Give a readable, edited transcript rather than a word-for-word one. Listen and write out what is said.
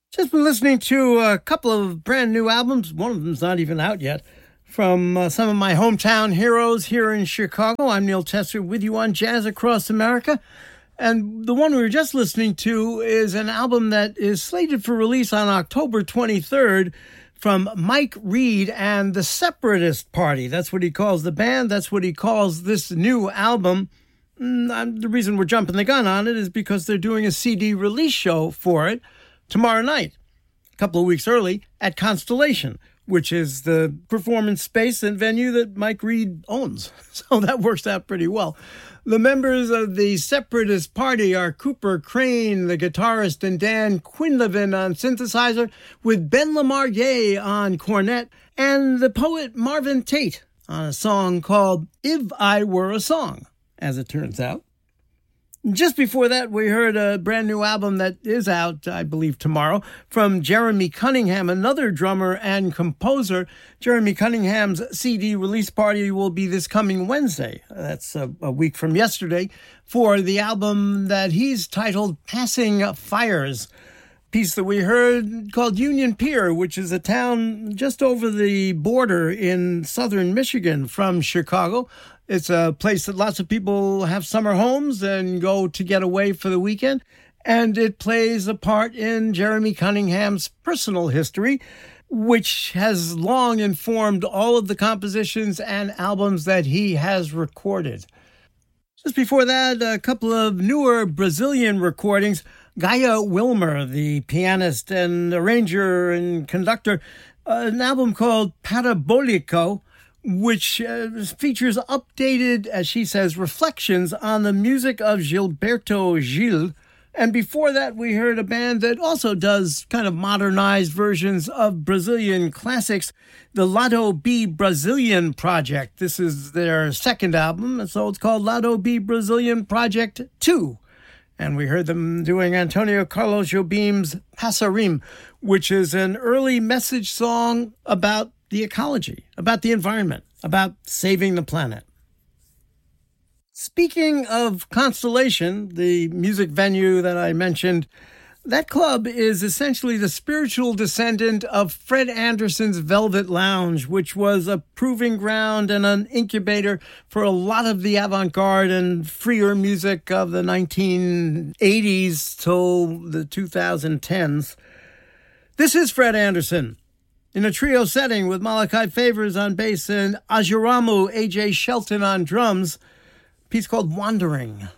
Just been listening to a couple of brand new albums. One of them's not even out yet. From some of my hometown heroes here in Chicago. I'm Neil Tesser with you on Jazz Across America. And the one we were just listening to is an album that is slated for release on October 23rd from Mike Reed and the Separatist Party. That's what he calls the band. That's what he calls this new album. The reason we're jumping the gun on it is because they're doing a CD release show for it tomorrow night, a couple of weeks early, at Constellation, which is the performance space and venue that Mike Reed owns. So that works out pretty well. The members of the Separatist Party are Cooper Crane, the guitarist, and Dan Quinlivan on synthesizer, with Ben Lamargay on cornet, and the poet Marvin Tate on a song called If I Were a Song, as it turns out. Just before that, we heard a brand new album that is out, I believe, tomorrow from Jeremy Cunningham, another drummer and composer. Jeremy Cunningham's CD release party will be this coming Wednesday. That's a week from yesterday, for the album that he's titled Passing Fires. Piece that we heard called Union Pier, which is a town just over the border in southern Michigan from Chicago. It's a place that lots of people have summer homes and go to get away for the weekend. And it plays a part in Jeremy Cunningham's personal history, which has long informed all of the compositions and albums that he has recorded. Just before that, a couple of newer Brazilian recordings. Gaia Wilmer, the pianist and arranger and conductor, an album called Parabolico, which features updated, as she says, reflections on the music of Gilberto Gil. And before that, we heard a band that also does kind of modernized versions of Brazilian classics, the Lado B Brazilian Project. This is their second album, and so it's called Lado B Brazilian Project 2. And we heard them doing Antonio Carlos Jobim's Passarim, which is an early message song about the ecology, about the environment, about saving the planet. Speaking of Constellation, the music venue that I mentioned, that club is essentially the spiritual descendant of Fred Anderson's Velvet Lounge, which was a proving ground and an incubator for a lot of the avant-garde and freer music of the 1980s till the 2010s. This is Fred Anderson in a trio setting with Malachi Favors on bass and Ajiramu A.J. Shelton on drums, a piece called Wandering.